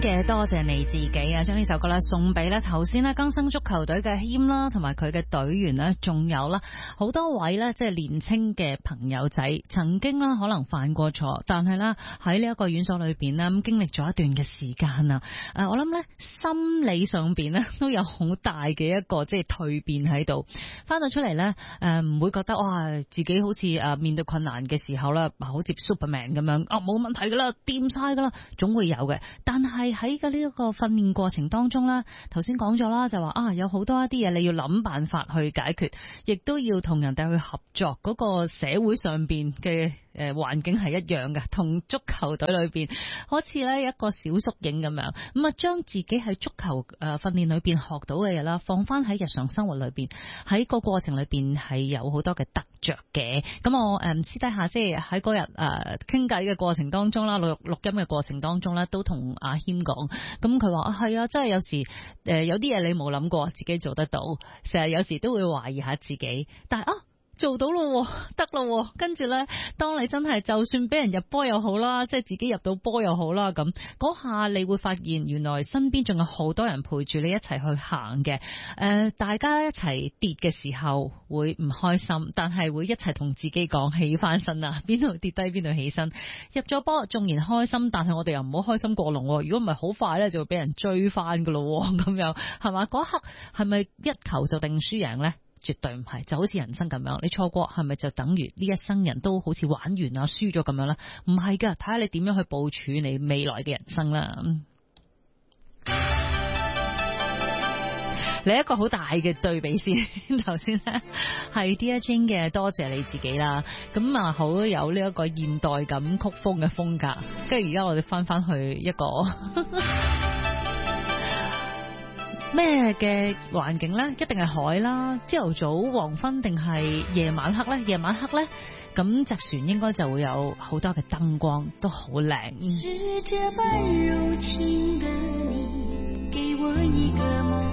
嘅多謝你自己啊，將呢首歌咧送俾咧頭先咧更生足球隊嘅謙啦，同埋佢嘅隊員咧，仲有啦好多位咧即係年青嘅朋友仔，曾經啦可能犯過錯，但係啦喺呢一個院所裏邊咧咁經歷咗一段嘅時間啊，我諗咧心理上邊咧都有好大嘅一個即係蛻變喺度，翻到出嚟咧唔會覺得哇自己好似面對困難嘅時候啦，好似 Superman 咁樣冇問題噶啦，掂晒噶啦，總會有嘅，但係喺嘅呢一個訓練過程當中咧，頭先講咗啦，就話有好多一啲嘢你要諗辦法去解決，亦都要同人哋去合作，嗰個社會上邊嘅環境係一樣嘅，同足球隊裏邊好似咧一個小縮影咁樣，咁啊將自己喺足球訓練裏邊學到嘅嘢啦，放翻喺日常生活裏邊，喺個過程裏邊係有好多嘅得着嘅。咁我私底下即係喺嗰日傾偈嘅過程當中啦，錄音嘅過程當中咧，都同阿謙講，咁佢話係啊，真係有時有啲嘢你冇諗過自己做得到，成日有時都會懷疑下自己，但係做到咯，得咯，跟住呢，當你真係就算俾人入波又好啦，即係自己入到波又好啦，咁嗰下你會發現原來身邊仲有好多人陪住你一齊去行嘅，大家一齊跌嘅時候會唔開心，但係會一齊同自己講起翻身啊，邊度跌低邊度起身，入咗波縱然開心，但係我哋又唔好開心過龍，如果唔係好快呢，就會俾人追翻噶咯，咁樣係嘛？嗰刻係咪一球就定輸贏呢？絕對唔係，就好似人生咁樣，你錯過係咪就等於呢一生人都好似玩完啊輸咗咁樣啦？唔係噶，睇下你點樣去部署你未來嘅人生啦。嚟一個好大嘅對比先，頭先呢係 Dear Jane 嘅多謝你自己啦，咁啊好有呢一個現代感曲風嘅風格，跟住而家我哋翻去一個咩嘅環境呢？一定係海啦，朝頭早、黃昏定係夜晚黑呢？夜晚黑呢，咁隻船應該就會有好多嘅燈光，都好靚。 是這般柔情的你，給我一個夢。